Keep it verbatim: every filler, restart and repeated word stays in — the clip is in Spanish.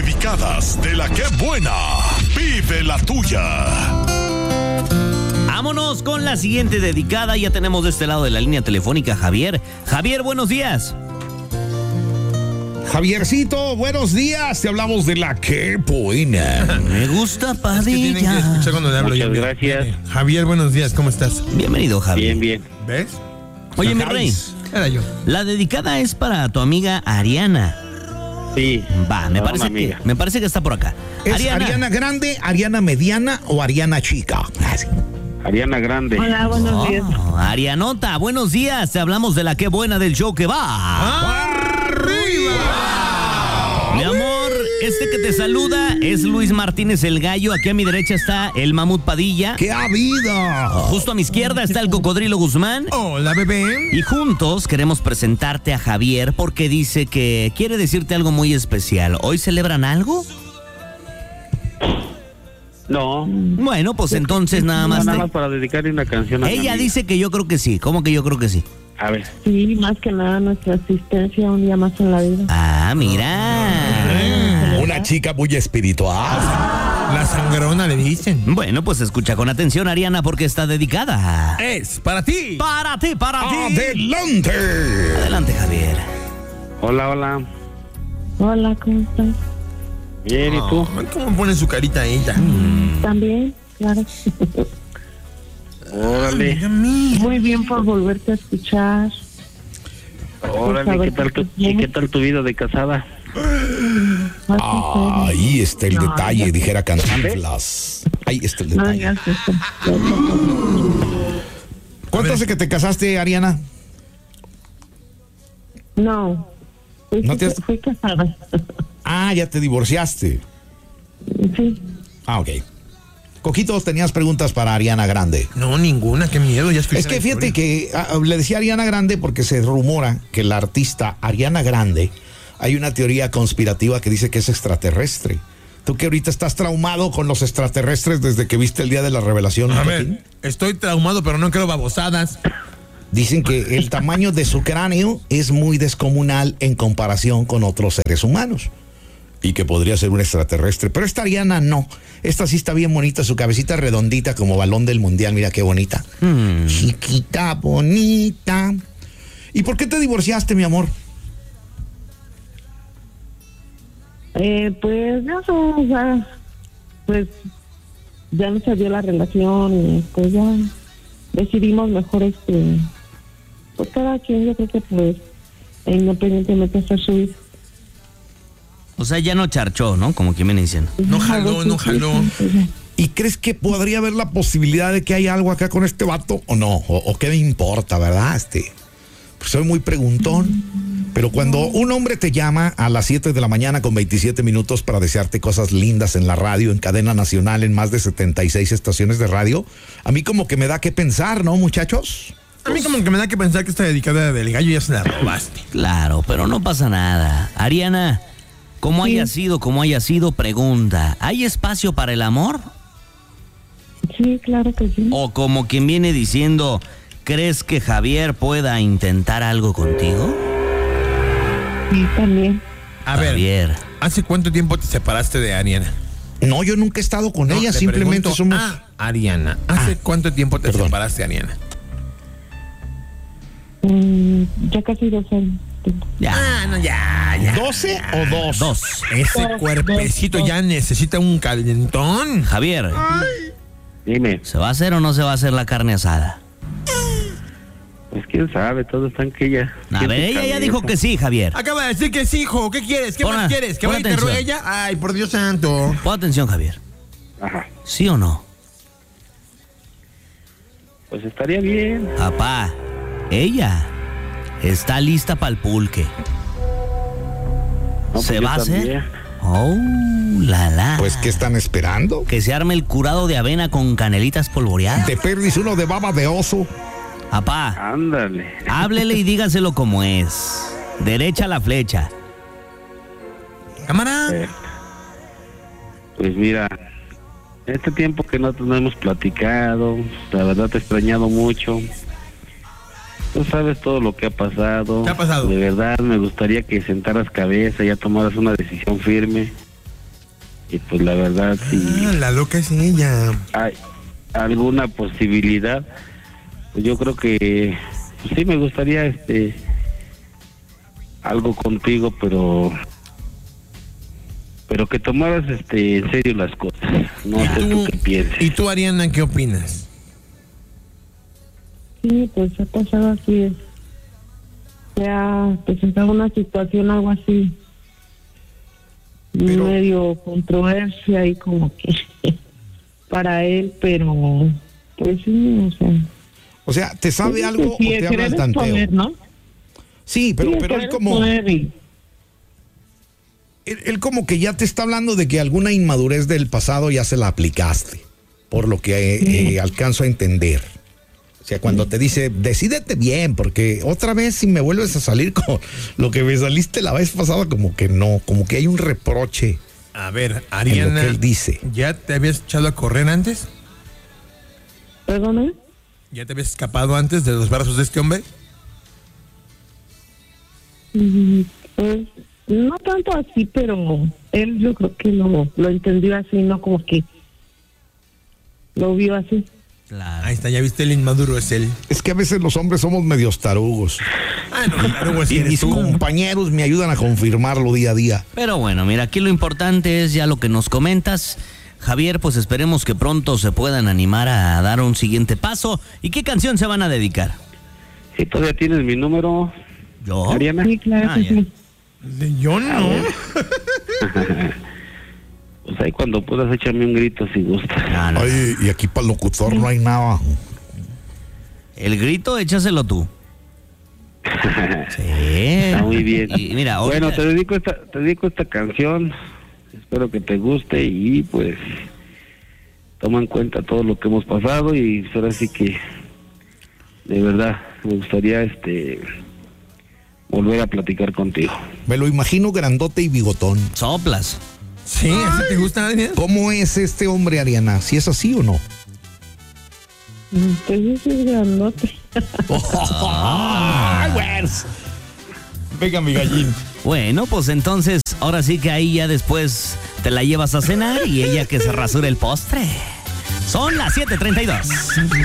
dedicadas de la que buena. Vive la tuya. Vámonos con la siguiente dedicada. Ya tenemos de este lado de la línea telefónica Javier. Javier, buenos días. Javiercito, buenos días. Te hablamos de la que buena. Me gusta Padilla. Es que tienen que escuchar cuando le hablo. Muchas yo. gracias. Javier, buenos días. ¿Cómo estás? Bienvenido, Javier. Bien, bien. ¿Ves? Oye, mi rey. Era yo. La dedicada es para tu amiga Ariana. Sí. Va, me parece que, me parece que está por acá. ¿Es Ariana, Ariana grande, Ariana mediana o Ariana chica? Así. Ariana Grande. Hola, buenos oh, días. Arianota, buenos días. Te hablamos de la que buena del show que va. ¡Arriba! Mi amor, este que te saluda es Luis Martínez el Gallo. Aquí a mi derecha está el Mamut Padilla. ¡Qué ha habido! Justo a mi izquierda está el Cocodrilo Guzmán. Hola, bebé. Y juntos queremos presentarte a Javier porque dice que quiere decirte algo muy especial. ¿Hoy celebran algo? No. Bueno, pues entonces nada más. Nada te... más para dedicarle una canción a mi Ella amiga. dice que yo creo que sí. ¿Cómo que yo creo que sí? A ver. Sí, más que nada nuestra asistencia un día más en la vida. Ah, mira. Una chica muy espiritual. La sangrona le dicen. Bueno, pues escucha con atención, Ariana, porque está dedicada. Es para ti. Para ti, para ti. ¡Adelante! Adelante, Javier. Hola, hola. Hola, ¿cómo estás? Bien, ¿y tú? Oh, ¿cómo pone su carita ella? Mm. También, claro. Órale. Muy bien por volverte a escuchar. Órale, ¿qué tal, tu, ¿y qué tal tu vida de casada? Ah, ahí está el No, detalle, ya. dijera Cantinflas. Ahí está el No detalle. digas eso. ¿Cuánto hace que te casaste, Ariana? No, fui, ¿No te has- fui casada. Ah, ya te divorciaste. Sí. Ah, ok. Coquitos, tenías preguntas para Ariana Grande. No, ninguna, qué miedo. Ya escuché Es que la fíjate historia. que ah, le decía Ariana Grande porque se rumora que la artista Ariana Grande, hay una teoría conspirativa que dice que es extraterrestre. Tú que ahorita estás traumado con los extraterrestres desde que viste el día de la revelación. A Joaquín. ver, estoy traumado, pero no creo babosadas. Dicen que el tamaño de su cráneo es muy descomunal en comparación con otros seres humanos. Y que podría ser un extraterrestre. Pero esta Ariana no. Esta sí está bien bonita, su cabecita redondita como balón del mundial. Mira qué bonita. Mm. Chiquita, bonita. ¿Y por qué te divorciaste, mi amor? Eh, pues, no sé, o sea, pues ya no se dio la relación y pues ya decidimos mejor este, pues cada quien yo creo que pues independientemente hacer su vida. O sea, ya no charchó, ¿no? Como quien viene diciendo. No jaló, no jaló. ¿Y crees que podría haber la posibilidad de que haya algo acá con este vato o no? ¿O, o qué me importa, verdad? Este, pues soy muy preguntón. Pero cuando un hombre te llama a las siete de la mañana con veintisiete minutos para desearte cosas lindas en la radio, en cadena nacional, en más de setenta y seis estaciones de radio, a mí como que me da que pensar, ¿no, muchachos? A mí como que me da que pensar que esta dedicada del gallo ya se la robaste. Claro, pero no pasa nada. Ariana, como haya sido, como haya sido, pregunta, ¿hay espacio para el amor? Sí, claro que sí. O como quien viene diciendo, ¿crees que Javier pueda intentar algo contigo? Sí, también. A ver, Javier. ¿hace cuánto tiempo te separaste de Ariana? No, yo nunca he estado con No, ella, le simplemente pregunto somos... a Ariana, ¿hace Ah, cuánto tiempo te perdón. separaste de Ariana? Mm, ya casi dos años. Ya. Ah, no, ya, ya. ¿doce o dos? Dos. Ese Dos, cuerpecito dos, ya necesita un calentón. Javier, Dime. ¿se va a hacer o no se va a hacer la carne asada? Pues quién sabe, todos están que ella. A ver, ella ya dijo que sí, Javier. Acaba de decir que sí, hijo. ¿Qué quieres? ¿Qué Pon más a- quieres? ¿Que pon vaya y te atención. ruegue ella? Ay, por Dios santo. Pon atención, Javier. Ajá. ¿Sí o no? Pues estaría bien. Papá, ella está lista para el pulque. No, pues ¿Se yo va a hacer? también. Oh, la la. Pues, ¿qué están esperando? Que se arme el curado de avena con canelitas polvoreadas. Te perdís uno de baba de oso. Papá, Ándale. háblele y dígaselo como es. Derecha la flecha. Cámara. Eh, Pues mira, este tiempo que no, no hemos platicado, la verdad te he extrañado mucho. Tú sabes todo lo que ha pasado. ¿Qué ha pasado? De verdad me gustaría que sentaras cabeza y ya tomaras una decisión firme. Y pues la verdad, si Ah, la loca es ella. hay alguna posibilidad, pues yo creo que pues sí me gustaría este algo contigo, pero pero que tomaras este en serio las cosas. No sé tú qué piensas. ¿Y tú, Ariana, qué opinas? Sí, pues ha pasado así. Se ha presentado una situación, algo así, Pero- medio controversia y como que para él, pero pues sí, o sea. O sea, ¿te sabe pues, algo sí, o te el habla querer el es tanteo? poder, ¿no? Sí, pero, Sí, el pero él querer es como... poder y- Él, él como que ya te está hablando de que alguna inmadurez del pasado ya se la aplicaste, por lo que eh, eh, alcanzo a entender. O sea, cuando te dice, decídete bien, porque otra vez si me vuelves a salir con lo que me saliste la vez pasada, como que no, como que hay un reproche. A ver, En Ariana, lo que él dice. ¿ya te habías echado a correr antes? ¿Perdón? ¿Ya te habías escapado antes de los brazos de este hombre? Mm, Pues no tanto así, pero él yo creo que lo, lo entendió así, no como que lo vio así. Claro. Ahí está, ya viste, el inmaduro es él. Es que a veces los hombres somos medios tarugos. Ah, no, claro, pues, Y eres mis tú. compañeros me ayudan a confirmarlo día a día. Pero bueno, mira, aquí lo importante es ya lo que nos comentas. Javier, pues esperemos que pronto se puedan animar a dar un siguiente paso. ¿Y qué canción se van a dedicar? Si todavía tienes mi número, ¿Yo? Ariana. Sí, claro Ah, que ya. sí. De- Yo no. Pues ahí cuando puedas échame un grito si gustas. No, no. Ay, y aquí para el locutor no hay nada. El grito, échaselo tú. Sí. Está muy bien. Y mira, ahorita- Bueno, te dedico esta, te dedico esta canción. Espero que te guste y pues toma en cuenta todo lo que hemos pasado y pues ahora sí que de verdad me gustaría este volver a platicar contigo. Me lo imagino grandote y bigotón. soplas. ¿Sí? ¿Así te gusta, Ariana? ¿Cómo es este hombre, Ariana? ¿Si es así o no? Mm, Pues ese es grandote. Ay, bueno. Venga, mi gallín. Bueno, pues entonces, ahora sí que ahí ya después te la llevas a cenar y ella que se rasure el postre. Son las siete treinta y dos.